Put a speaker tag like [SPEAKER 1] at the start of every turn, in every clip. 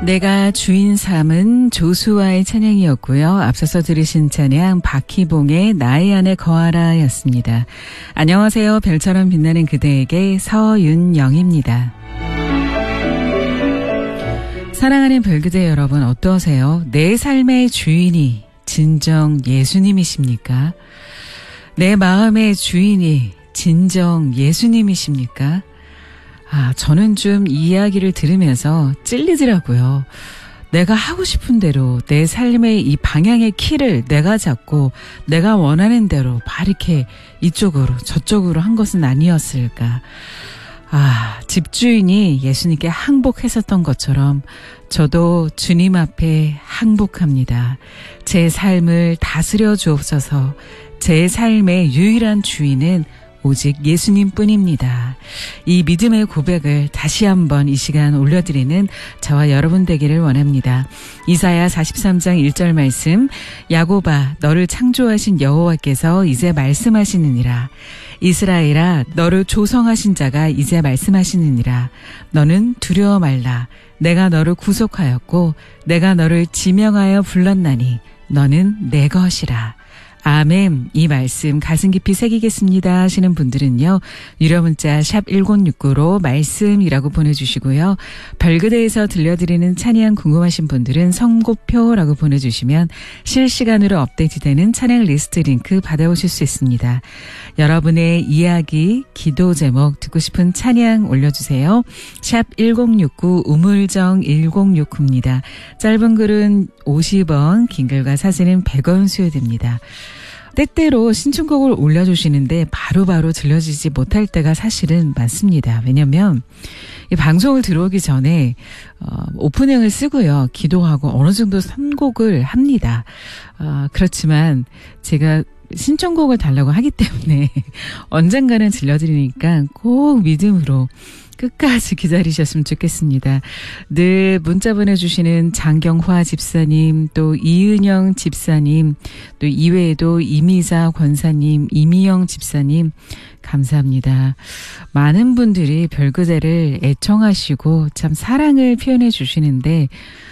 [SPEAKER 1] 내가 주인 삼은 조수아의 찬양이었고요. 앞서서 들으신 찬양 박희봉의 나의 안에 거하라 였습니다. 안녕하세요. 별처럼 빛나는 그대에게 서윤영입니다. 사랑하는 별그대 여러분 어떠세요? 내 삶의 주인이 진정 예수님이십니까? 내 마음의 주인이 진정 예수님이십니까? 저는 좀 이 이야기를 들으면서 찔리더라고요. 내가 하고 싶은 대로 내 삶의 이 방향의 키를 내가 잡고 내가 원하는 대로 막 이렇게 이쪽으로 저쪽으로 한 것은 아니었을까. 집주인이 예수님께 항복했었던 것처럼 저도 주님 앞에 항복합니다. 제 삶을 다스려 주옵소서. 제 삶의 유일한 주인은 오직 예수님뿐입니다. 이 믿음의 고백을 다시 한번 이 시간 올려드리는 저와 여러분 되기를 원합니다. 이사야 43장 1절 말씀, 야곱아 너를 창조하신 여호와께서 이제 말씀하시느니라. 이스라엘아 너를 조성하신 자가 이제 말씀하시느니라. 너는 두려워 말라. 내가 너를 구속하였고 내가 너를 지명하여 불렀나니 너는 내 것이라. 아멘. 이 말씀 가슴 깊이 새기겠습니다 하시는 분들은요. 유료 문자 샵 1069로 말씀이라고 보내주시고요. 별그대에서 들려드리는 찬양 궁금하신 분들은 선고표라고 보내주시면 실시간으로 업데이트되는 찬양 리스트 링크 받아오실 수 있습니다. 여러분의 이야기, 기도 제목 듣고 싶은 찬양 올려주세요. 샵 1069 우물정 1069입니다. 짧은 글은 50원, 긴 글과 사진은 100원 수여됩니다. 때때로 신청곡을 올려주시는데 바로바로 들려지지 못할 때가 사실은 많습니다. 왜냐면 이 방송을 들어오기 전에 오프닝을 쓰고요. 기도하고 어느 정도 선곡을 합니다. 그렇지만 제가 신청곡을 달라고 하기 때문에 언젠가는 들려드리니까 꼭 믿음으로 끝까지 기다리셨으면 좋겠습니다. 늘 문자 보내주시는 장경화 집사님, 또 이은영 집사님, 또 이외에도 이미자 권사님, 이미영 집사님 감사합니다. 많은 분들이 별그대를 애청하시고 참 사랑을 표현해 주시는데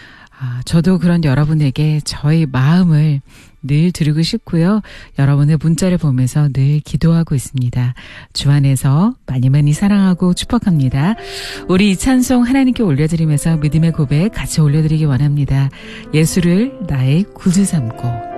[SPEAKER 1] 저도 그런 여러분에게 저의 마음을 늘 드리고 싶고요. 여러분의 문자를 보면서 늘 기도하고 있습니다. 주 안에서 많이 많이 사랑하고 축복합니다. 우리 이 찬송 하나님께 올려드리면서 믿음의 고백 같이 올려드리기 원합니다. 예수를 나의 구주 삼고